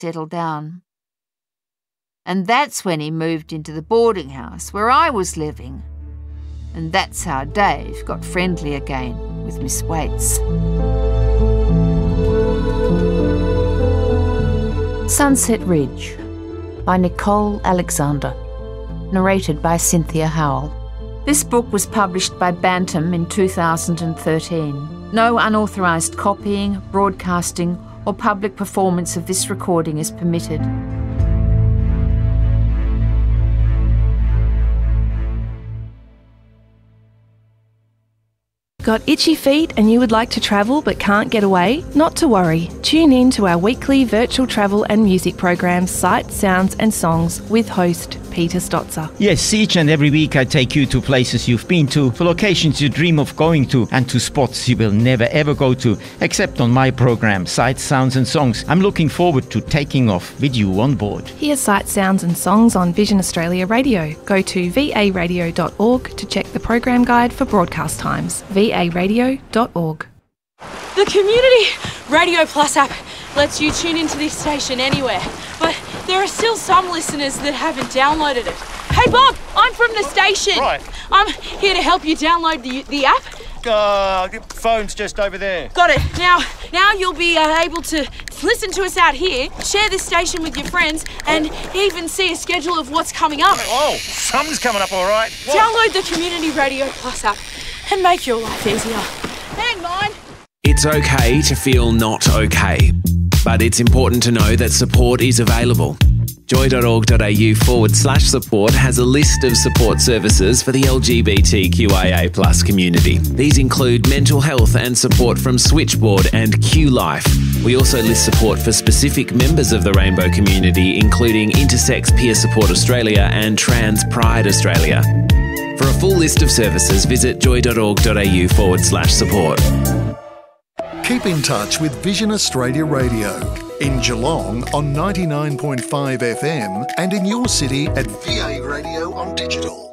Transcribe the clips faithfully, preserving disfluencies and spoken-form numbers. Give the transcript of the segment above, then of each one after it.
settle down. And that's when he moved into the boarding house where I was living. And that's how Dave got friendly again with Miss Waits. Sunset Ridge by Nicole Alexander. Narrated by Cynthia Howell. This book was published by Bantam in two thousand thirteen. No unauthorised copying, broadcasting or public performance of this recording is permitted. Got itchy feet and you would like to travel but can't get away? Not to worry. Tune in to our weekly virtual travel and music program, Sights, Sounds and Songs, with host Peter Stotzer. Yes, each and every week I take you to places you've been to, for locations you dream of going to, and to spots you will never ever go to, except on my program, Sights, Sounds and Songs. I'm looking forward to taking off with you on board. Hear Sights, Sounds and Songs on Vision Australia Radio. Go to v a radio dot org to check the program guide for broadcast times. v a radio dot org. The Community Radio Plus app lets you tune into this station anywhere, but there are still some listeners that haven't downloaded it. Hey Bob, I'm from the station. Right. I'm here to help you download the the app. Uh, the phone's just over there. Got it. Now, now you'll be uh, able to listen to us out here, share this station with your friends, and even see a schedule of what's coming up. Oh, something's coming up all right. What? Download the Community Radio Plus app and make your life easier. And mine. It's okay to feel not okay, but it's important to know that support is available. joy.org.au forward slash support has a list of support services for the L G B T Q I A plus community. These include mental health and support from Switchboard and Q Life. We also list support for specific members of the rainbow community, including Intersex Peer Support Australia and Trans Pride Australia. For a full list of services, visit joy.org.au forward slash support. Keep in touch with Vision Australia Radio in Geelong on ninety-nine point five F M and in your city at V A Radio on digital.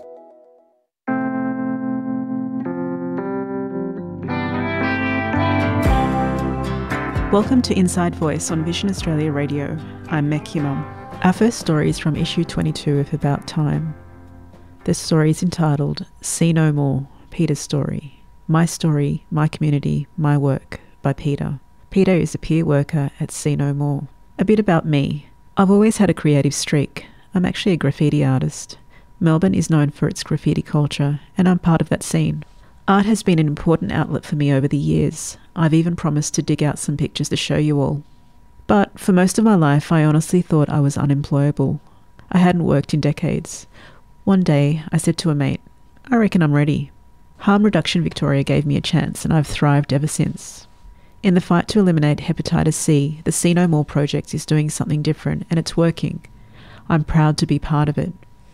Welcome to Inside Voice on Vision Australia Radio. I'm Mek Yimam. Our first story is from issue twenty-two of About Time. This story is entitled See No More, Peter's Story. My Story, My Community, My Work by Peter. Peter is a peer worker at See No More. A bit about me. I've always had a creative streak. I'm actually a graffiti artist. Melbourne is known for its graffiti culture, and I'm part of that scene. Art has been an important outlet for me over the years. I've even promised to dig out some pictures to show you all. But for most of my life, I honestly thought I was unemployable. I hadn't worked in decades. One day, I said to a mate, I reckon I'm ready. Harm Reduction Victoria gave me a chance, and I've thrived ever since. In the fight to eliminate hepatitis C, the See No More project is doing something different, and it's working. I'm proud to be part of it.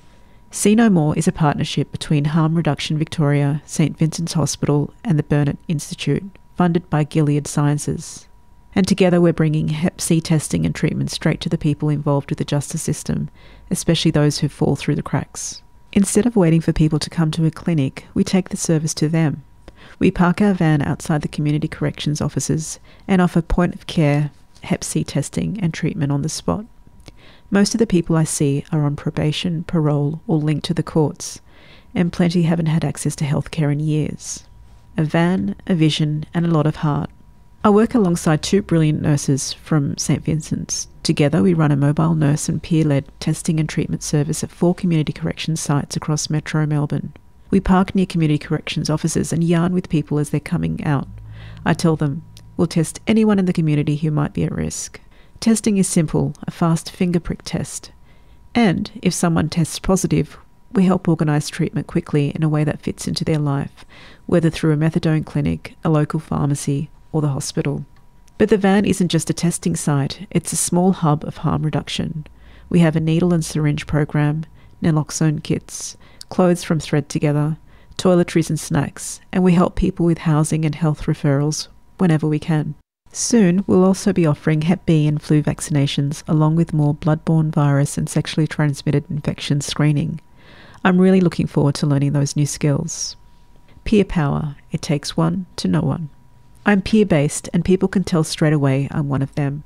See No More is a partnership between Harm Reduction Victoria, St Vincent's Hospital and the Burnet Institute, funded by Gilead Sciences. And together we're bringing hep C testing and treatment straight to the people involved with the justice system, especially those who fall through the cracks. Instead of waiting for people to come to a clinic, we take the service to them. We park our van outside the community corrections offices and offer point-of-care hep C testing and treatment on the spot. Most of the people I see are on probation, parole, or linked to the courts, and plenty haven't had access to healthcare in years. A van, a vision, and a lot of heart. I work alongside two brilliant nurses from St Vincent's. Together we run a mobile nurse and peer-led testing and treatment service at four community corrections sites across Metro Melbourne. We park near community corrections offices and yarn with people as they're coming out. I tell them, we'll test anyone in the community who might be at risk. Testing is simple, a fast finger prick test. And if someone tests positive, we help organise treatment quickly in a way that fits into their life, whether through a methadone clinic, a local pharmacy, or the hospital. But the van isn't just a testing site, it's a small hub of harm reduction. We have a needle and syringe program, naloxone kits, clothes from Thread Together, toiletries and snacks, and we help people with housing and health referrals whenever we can. Soon, we'll also be offering hep B and flu vaccinations, along with more bloodborne virus and sexually transmitted infection screening. I'm really looking forward to learning those new skills. Peer power. It takes one to know one. I'm peer-based, and people can tell straight away I'm one of them.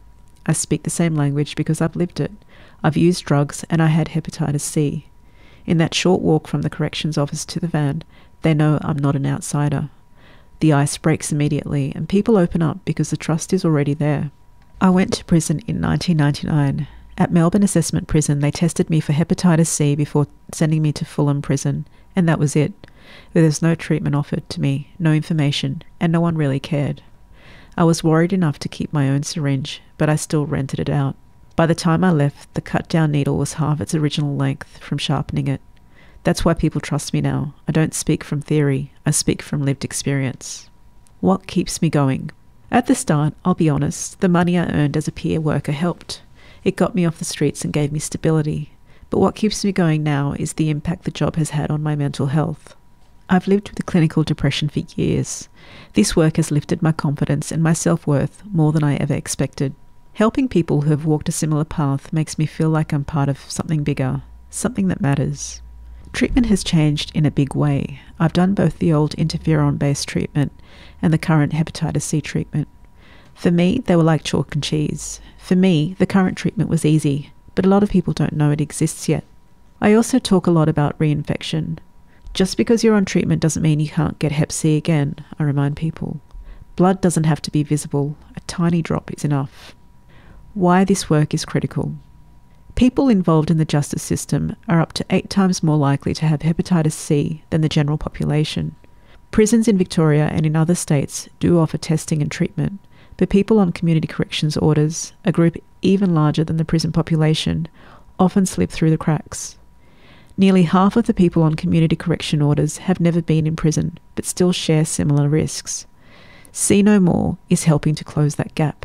I speak the same language because I've lived it. I've used drugs and I had hepatitis C. In that short walk from the corrections office to the van, they know I'm not an outsider. The ice breaks immediately and people open up because the trust is already there. I went to prison in nineteen ninety-nine. At Melbourne Assessment Prison, they tested me for hepatitis C before sending me to Fulham Prison, and that was it. There was no treatment offered to me, no information, and no one really cared. I was worried enough to keep my own syringe, but I still rented it out. By the time I left, the cut-down needle was half its original length from sharpening it. That's why people trust me now. I don't speak from theory, I speak from lived experience. What keeps me going? At the start, I'll be honest, the money I earned as a peer worker helped. It got me off the streets and gave me stability. But what keeps me going now is the impact the job has had on my mental health. I've lived with clinical depression for years. This work has lifted my confidence and my self-worth more than I ever expected. Helping people who have walked a similar path makes me feel like I'm part of something bigger, something that matters. Treatment has changed in a big way. I've done both the old interferon-based treatment and the current hepatitis C treatment. For me, they were like chalk and cheese. For me, the current treatment was easy, but a lot of people don't know it exists yet. I also talk a lot about reinfection. Just because you're on treatment doesn't mean you can't get hep C again, I remind people. Blood doesn't have to be visible. A tiny drop is enough. Why this work is critical. People involved in the justice system are up to eight times more likely to have hepatitis C than the general population. Prisons in Victoria and in other states do offer testing and treatment, but people on community corrections orders, a group even larger than the prison population, often slip through the cracks. Nearly half of the people on community correction orders have never been in prison, but still share similar risks. See No More is helping to close that gap.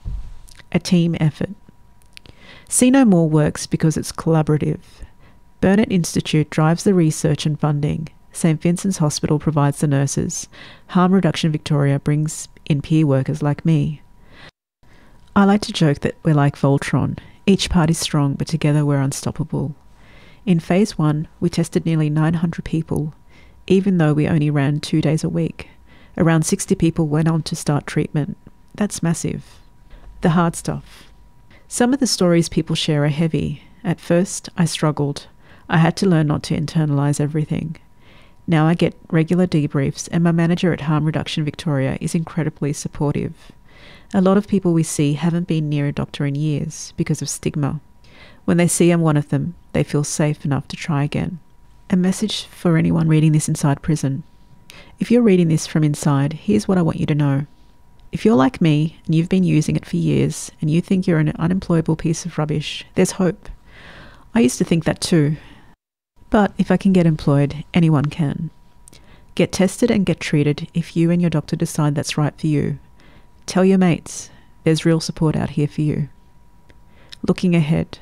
A team effort. See No More works because it's collaborative. Burnet Institute drives the research and funding. St Vincent's Hospital provides the nurses. Harm Reduction Victoria brings in peer workers like me. I like to joke that we're like Voltron. Each part is strong, but together we're unstoppable. In phase one, we tested nearly nine hundred people, even though we only ran two days a week. Around sixty people went on to start treatment. That's massive. The hard stuff. Some of the stories people share are heavy. At first, I struggled. I had to learn not to internalise everything. Now I get regular debriefs, and my manager at Harm Reduction Victoria is incredibly supportive. A lot of people we see haven't been near a doctor in years because of stigma. When they see I'm one of them, they feel safe enough to try again. A message for anyone reading this inside prison. If you're reading this from inside, here's what I want you to know. If you're like me and you've been using it for years and you think you're an unemployable piece of rubbish, there's hope. I used to think that too. But if I can get employed, anyone can. Get tested and get treated if you and your doctor decide that's right for you. Tell your mates, there's real support out here for you. Looking ahead.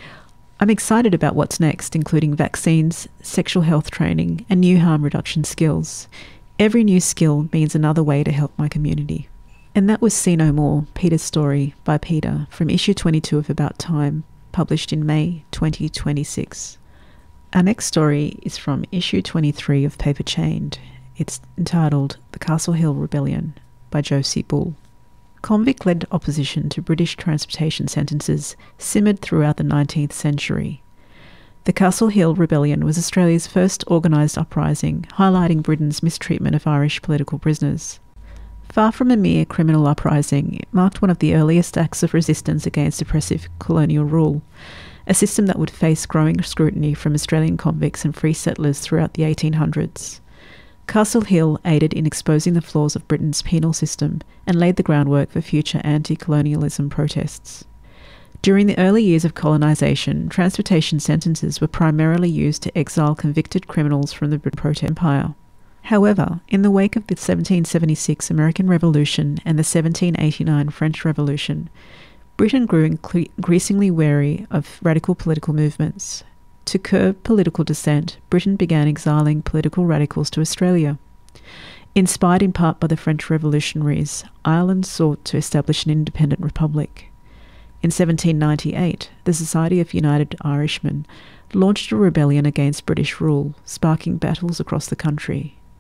I'm excited about what's next, including vaccines, sexual health training, and new harm reduction skills. Every new skill means another way to help my community. And that was See No More, Peter's story by Peter from issue twenty-two of About Time, published in May twenty twenty-six. Our next story is from issue twenty-three of Paper Chained. It's entitled The Castle Hill Rebellion by Josie Bull. Convict-led opposition to British transportation sentences simmered throughout the nineteenth century. The Castle Hill Rebellion was Australia's first organised uprising, highlighting Britain's mistreatment of Irish political prisoners. Far from a mere criminal uprising, it marked one of the earliest acts of resistance against oppressive colonial rule, a system that would face growing scrutiny from Australian convicts and free settlers throughout the eighteen hundreds. Castle Hill aided in exposing the flaws of Britain's penal system and laid the groundwork for future anti-colonialism protests. During the early years of colonisation, transportation sentences were primarily used to exile convicted criminals from the British Empire. However, in the wake of the seventeen seventy-six American Revolution and the seventeen eighty-nine French Revolution, Britain grew increasingly wary of radical political movements. To curb political dissent, Britain began exiling political radicals to Australia. Inspired in part by the French revolutionaries, Ireland sought to establish an independent republic. In seventeen ninety-eight, the Society of United Irishmen launched a rebellion against British rule, sparking battles across the country.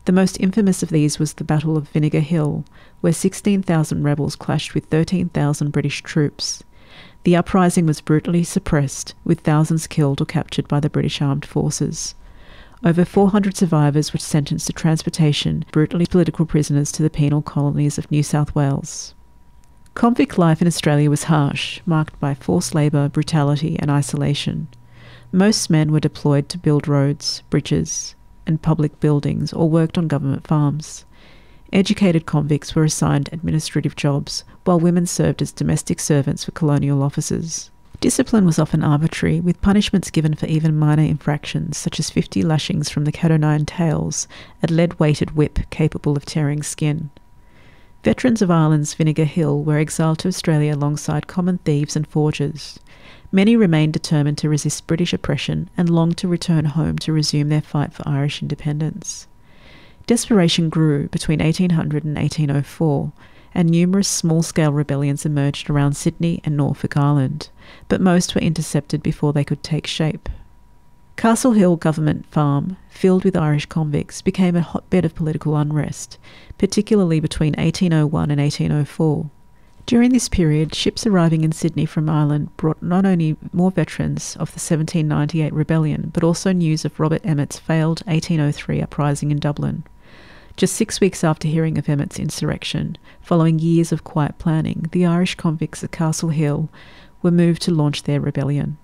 The most infamous of these was the Battle of Vinegar Hill, where sixteen thousand rebels clashed with thirteen thousand British troops. The uprising was brutally suppressed, with thousands killed or captured by the British armed forces. Over four hundred survivors were sentenced to transportation, brutally political prisoners, to the penal colonies of New South Wales. Convict life in Australia was harsh, marked by forced labour, brutality and isolation. Most men were deployed to build roads, bridges and public buildings, or worked on government farms. Educated convicts were assigned administrative jobs, while women served as domestic servants for colonial officers. Discipline was often arbitrary, with punishments given for even minor infractions, such as fifty lashings from the cat o' nine tails, a lead-weighted whip capable of tearing skin. Veterans of Ireland's Vinegar Hill were exiled to Australia alongside common thieves and forgers. Many remained determined to resist British oppression and longed to return home to resume their fight for Irish independence. Desperation grew between eighteen hundred and eighteen oh four, and numerous small-scale rebellions emerged around Sydney and Norfolk Island, but most were intercepted before they could take shape. Castle Hill Government Farm, filled with Irish convicts, became a hotbed of political unrest, particularly between eighteen oh one and eighteen oh four. During this period, ships arriving in Sydney from Ireland brought not only more veterans of the seventeen ninety-eight rebellion, but also news of Robert Emmet's failed eighteen oh three uprising in Dublin. Just six weeks after hearing of Emmet's insurrection, following years of quiet planning, the Irish convicts at Castle Hill were moved to launch their rebellion.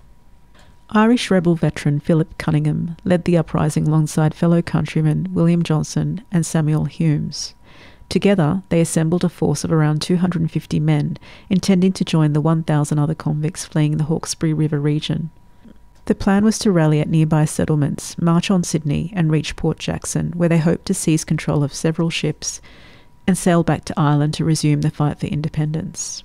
Irish rebel veteran Philip Cunningham led the uprising alongside fellow countrymen William Johnson and Samuel Humes. Together, they assembled a force of around two hundred fifty men, intending to join the one thousand other convicts fleeing the Hawkesbury River region. The plan was to rally at nearby settlements, march on Sydney and reach Port Jackson, where they hoped to seize control of several ships and sail back to Ireland to resume the fight for independence.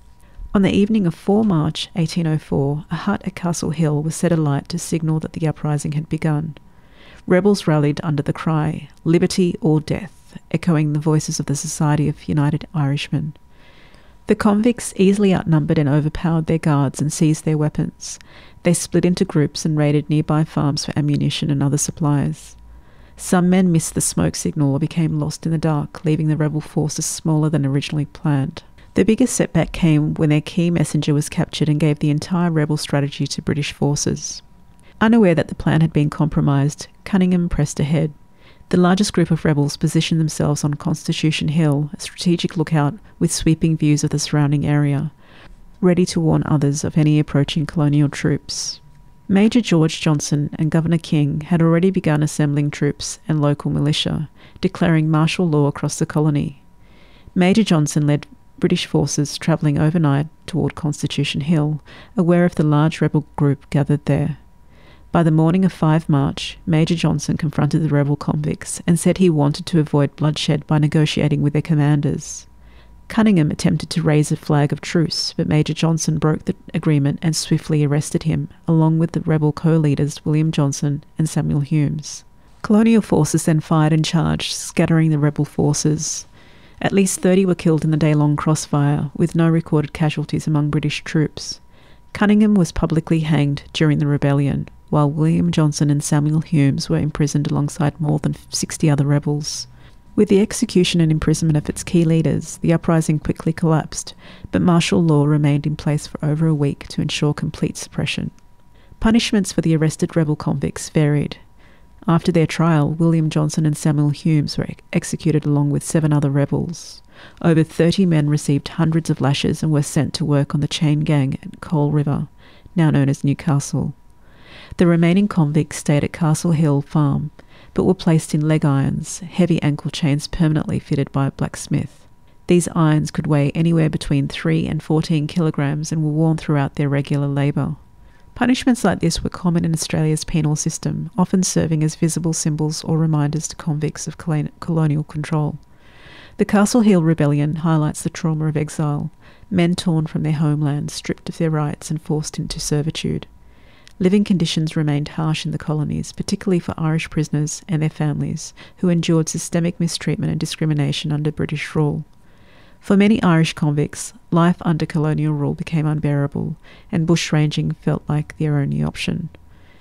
On the evening of the fourth of March eighteen oh four, a hut at Castle Hill was set alight to signal that the uprising had begun. Rebels rallied under the cry, "Liberty or death," echoing the voices of the Society of United Irishmen. The convicts easily outnumbered and overpowered their guards and seized their weapons. They split into groups and raided nearby farms for ammunition and other supplies. Some men missed the smoke signal or became lost in the dark, leaving the rebel forces smaller than originally planned. The biggest setback came when their key messenger was captured and gave the entire rebel strategy to British forces. Unaware that the plan had been compromised, Cunningham pressed ahead. The largest group of rebels positioned themselves on Constitution Hill, a strategic lookout with sweeping views of the surrounding area, ready to warn others of any approaching colonial troops. Major George Johnson and Governor King had already begun assembling troops and local militia, declaring martial law across the colony. Major Johnson led British forces travelling overnight toward Constitution Hill, aware of the large rebel group gathered there. By the morning of the fifth of March, Major Johnson confronted the rebel convicts and said he wanted to avoid bloodshed by negotiating with their commanders. Cunningham attempted to raise a flag of truce, but Major Johnson broke the agreement and swiftly arrested him, along with the rebel co-leaders William Johnson and Samuel Humes. Colonial forces then fired and charged, scattering the rebel forces. At least thirty were killed in the day-long crossfire, with no recorded casualties among British troops. Cunningham was publicly hanged during the rebellion, while William Johnson and Samuel Humes were imprisoned alongside more than sixty other rebels. With the execution and imprisonment of its key leaders, the uprising quickly collapsed, but martial law remained in place for over a week to ensure complete suppression. Punishments for the arrested rebel convicts varied. After their trial, William Johnson and Samuel Humes were executed along with seven other rebels. Over thirty men received hundreds of lashes and were sent to work on the chain gang at Coal River, now known as Newcastle. The remaining convicts stayed at Castle Hill Farm, but were placed in leg irons, heavy ankle chains permanently fitted by a blacksmith. These irons could weigh anywhere between three and fourteen kilograms and were worn throughout their regular labour. Punishments like this were common in Australia's penal system, often serving as visible symbols or reminders to convicts of colonial control. The Castle Hill Rebellion highlights the trauma of exile, men torn from their homelands, stripped of their rights and forced into servitude. Living conditions remained harsh in the colonies, particularly for Irish prisoners and their families, who endured systemic mistreatment and discrimination under British rule. For many Irish convicts, life under colonial rule became unbearable, and bushranging felt like their only option.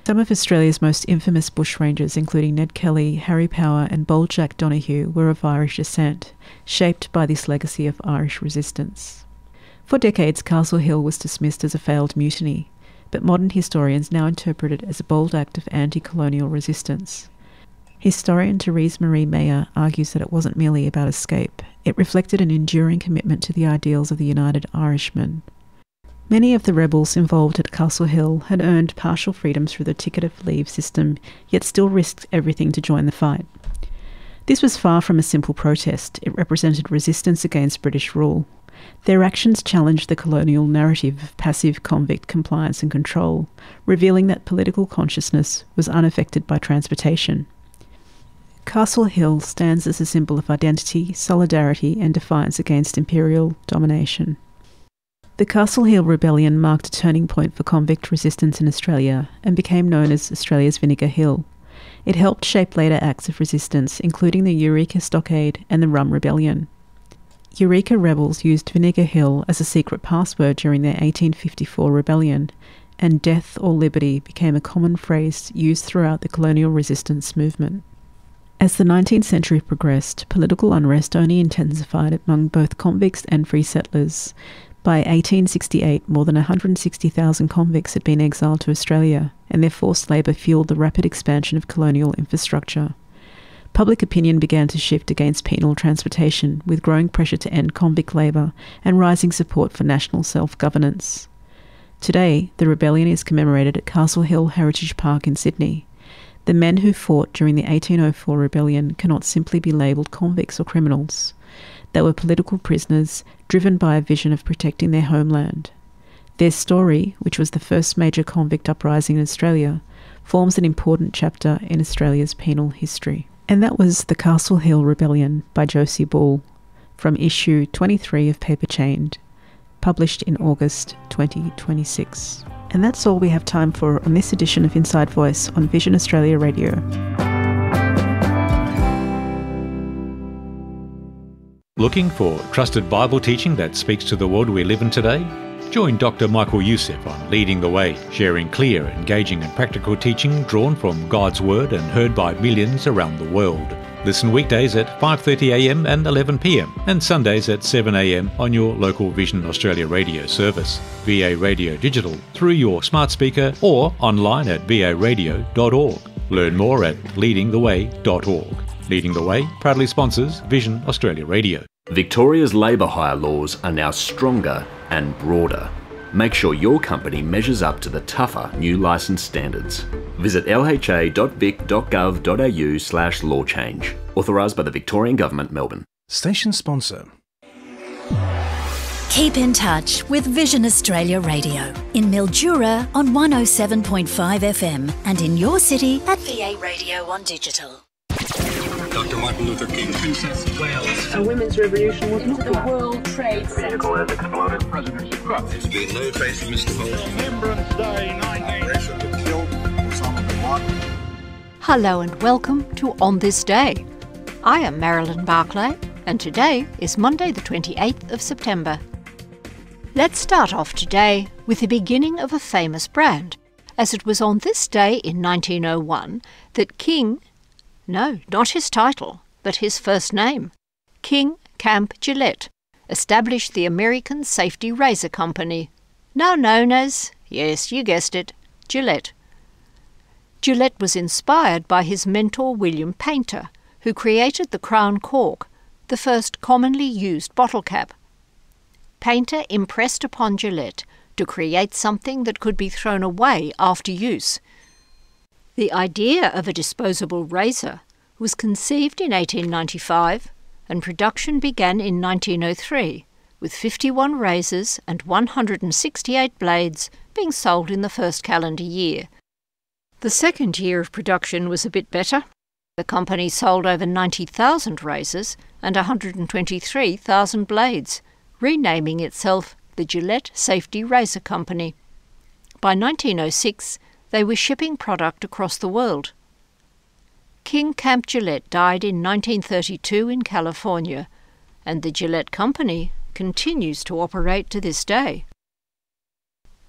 Some of Australia's most infamous bushrangers, including Ned Kelly, Harry Power and Bold Jack Donahue, were of Irish descent, shaped by this legacy of Irish resistance. For decades, Castle Hill was dismissed as a failed mutiny, but modern historians now interpret it as a bold act of anti-colonial resistance. Historian Therese Marie Meyer argues that it wasn't merely about escape. It reflected an enduring commitment to the ideals of the United Irishmen. Many of the rebels involved at Castle Hill had earned partial freedoms through the ticket of leave system, yet still risked everything to join the fight. This was far from a simple protest. It represented resistance against British rule. Their actions challenged the colonial narrative of passive convict compliance and control, revealing that political consciousness was unaffected by transportation. Castle Hill stands as a symbol of identity, solidarity and defiance against imperial domination. The Castle Hill Rebellion marked a turning point for convict resistance in Australia and became known as Australia's Vinegar Hill. It helped shape later acts of resistance, including the Eureka Stockade and the Rum Rebellion. Eureka rebels used Vinegar Hill as a secret password during their eighteen fifty-four rebellion, and death or liberty became a common phrase used throughout the colonial resistance movement. As the nineteenth century progressed, political unrest only intensified among both convicts and free settlers. By eighteen sixty-eight, more than one hundred sixty thousand convicts had been exiled to Australia, and their forced labour fuelled the rapid expansion of colonial infrastructure. Public opinion began to shift against penal transportation, with growing pressure to end convict labour and rising support for national self-governance. Today, the rebellion is commemorated at Castle Hill Heritage Park in Sydney. The men who fought during the eighteen oh four rebellion cannot simply be labelled convicts or criminals. They were political prisoners, driven by a vision of protecting their homeland. Their story, which was the first major convict uprising in Australia, forms an important chapter in Australia's penal history. And that was The Castle Hill Rebellion by Josie Ball, from issue twenty-three of Paper Chained, published in August twenty twenty-six. And that's all we have time for on this edition of Inside Voice on Vision Australia Radio. Looking for trusted Bible teaching that speaks to the world we live in today? Join Doctor Michael Youssef on Leading the Way, sharing clear, engaging and practical teaching drawn from God's Word and heard by millions around the world. Listen weekdays at five thirty a m and eleven p m and Sundays at seven a m on your local Vision Australia radio service, V A Radio Digital, through your smart speaker or online at v a radio dot org. Learn more at leading the way dot org. Leading the Way proudly sponsors Vision Australia Radio. Victoria's labour hire laws are now stronger and broader. Make sure your company measures up to the tougher new licence standards. Visit l h a dot vic dot gov dot a u slash law change. Authorised by the Victorian Government, Melbourne. Station sponsor. Keep in touch with Vision Australia Radio in Mildura on one oh seven point five F M and in your city at V A Radio on digital. Doctor Martin Luther King, Princess of Wales. A women's revolution was not the World Trade Center. Vehicle has exploded. President Trump. There's been no trace of Mister Bolton. Remembrance Day, nineteen killed Osama bin Laden. Hello and welcome to On This Day. I am Marilyn Barclay, and today is Monday the twenty-eighth of September. Let's start off today with the beginning of a famous brand, as it was on this day in nineteen oh one that King No, not his title, but his first name. King Camp Gillette established the American Safety Razor Company, now known as, yes, you guessed it, Gillette. Gillette was inspired by his mentor William Painter, who created the Crown Cork, the first commonly used bottle cap. Painter impressed upon Gillette to create something that could be thrown away after use. The idea of a disposable razor was conceived in eighteen ninety-five and production began in nineteen oh three, with fifty-one razors and one hundred sixty-eight blades being sold in the first calendar year. The second year of production was a bit better. The company sold over ninety thousand razors and one hundred twenty-three thousand blades, renaming itself the Gillette Safety Razor Company. By nineteen oh six, they were shipping product across the world. King Camp Gillette died in nineteen thirty-two in California, and the Gillette Company continues to operate to this day.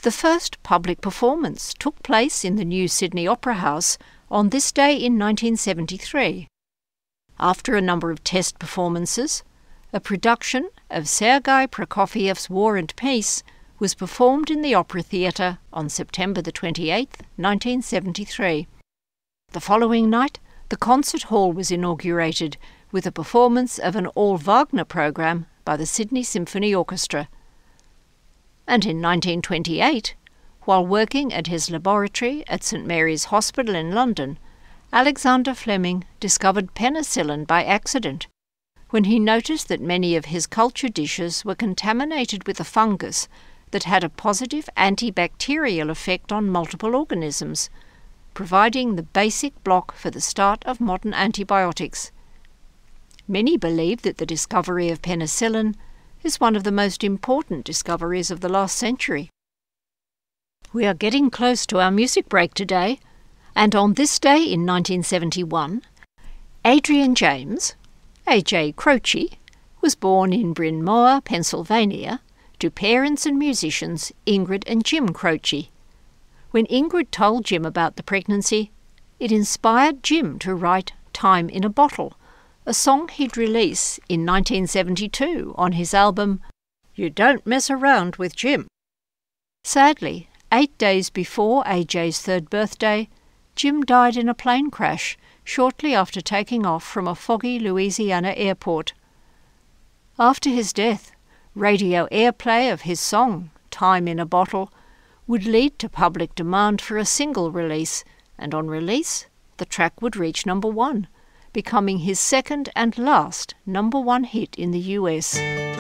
The first public performance took place in the new Sydney Opera House on this day in nineteen seventy-three. After a number of test performances, a production of Sergei Prokofiev's War and Peace was performed in the Opera Theatre on September the twenty-eighth, nineteen seventy-three. The following night, the concert hall was inaugurated with a performance of an all-Wagner program by the Sydney Symphony Orchestra. And in nineteen twenty-eight, while working at his laboratory at St Mary's Hospital in London, Alexander Fleming discovered penicillin by accident when he noticed that many of his culture dishes were contaminated with a fungus that had a positive antibacterial effect on multiple organisms, providing the basic block for the start of modern antibiotics. Many believe that the discovery of penicillin is one of the most important discoveries of the last century. We are getting close to our music break today, and on this day in nineteen seventy-one, Adrian James, A J Croce, was born in Bryn Mawr, Pennsylvania, to parents and musicians Ingrid and Jim Croce. When Ingrid told Jim about the pregnancy, it inspired Jim to write Time in a Bottle, a song he'd release in nineteen seventy-two on his album You Don't Mess Around with Jim. Sadly, eight days before A J's third birthday, Jim died in a plane crash shortly after taking off from a foggy Louisiana airport. After his death, radio airplay of his song, Time in a Bottle, would lead to public demand for a single release, and on release, the track would reach number one, becoming his second and last number one hit in the U S.